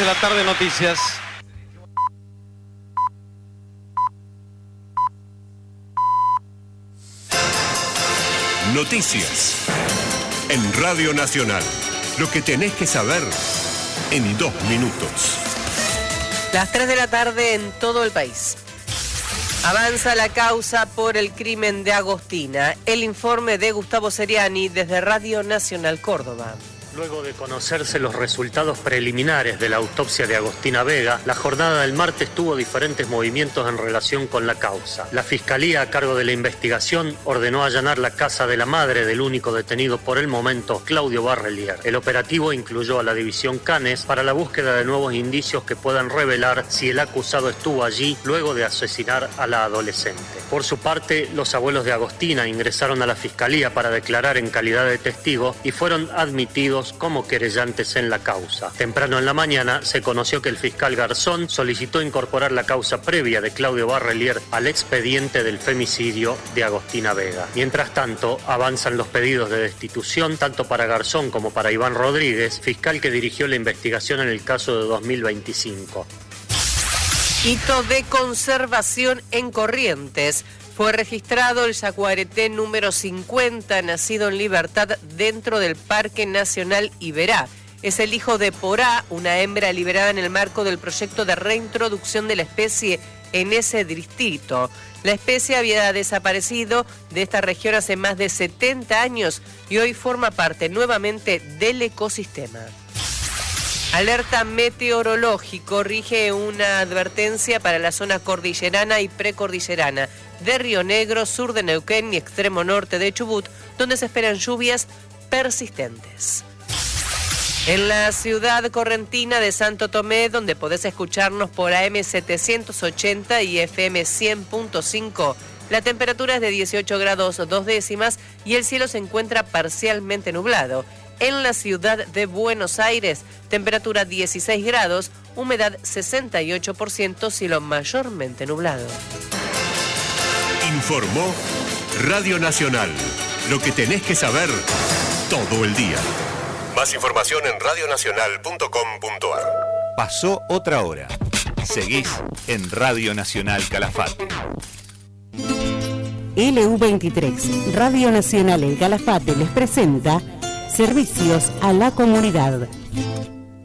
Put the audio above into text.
de la tarde, noticias. Noticias en Radio Nacional. Lo que tenés que saber en 2 minutos. Las 3 de la tarde en todo el país. Avanza la causa por el crimen de Agostina. El informe de Gustavo Seriani desde Radio Nacional Córdoba. Luego de conocerse los resultados preliminares de la autopsia de Agostina Vega, la jornada del martes tuvo diferentes movimientos en relación con la causa. La Fiscalía, a cargo de la investigación, ordenó allanar la casa de la madre del único detenido por el momento, Claudio Barrelier. El operativo incluyó a la División Canes para la búsqueda de nuevos indicios que puedan revelar si el acusado estuvo allí luego de asesinar a la adolescente. Por su parte, los abuelos de Agostina ingresaron a la Fiscalía para declarar en calidad de testigos y fueron admitidos como querellantes en la causa. Temprano en la mañana se conoció que el fiscal Garzón solicitó incorporar la causa previa de Claudio Barrelier al expediente del femicidio de Agostina Vega. Mientras tanto, avanzan los pedidos de destitución tanto para Garzón como para Iván Rodríguez, fiscal que dirigió la investigación en el caso de 2025. Hito de conservación en Corrientes. Fue registrado el yaguareté número 50, nacido en libertad dentro del Parque Nacional Iberá. Es el hijo de Porá, una hembra liberada en el marco del proyecto de reintroducción de la especie en ese distrito. La especie había desaparecido de esta región hace más de 70 años y hoy forma parte nuevamente del ecosistema. Alerta meteorológico rige una advertencia para la zona cordillerana y precordillerana de Río Negro, sur de Neuquén y extremo norte de Chubut, donde se esperan lluvias persistentes. En la ciudad correntina de Santo Tomé, donde podés escucharnos por AM 780 y FM 100.5, la temperatura es de 18 grados 2 décimas y el cielo se encuentra parcialmente nublado. En la ciudad de Buenos Aires, temperatura 16 grados, humedad 68%, cielo mayormente nublado. Informó Radio Nacional. Lo que tenés que saber todo el día. Más información en radionacional.com.ar. Pasó otra hora. Seguís en Radio Nacional Calafate. LU23, Radio Nacional en Calafate les presenta Servicios a la Comunidad.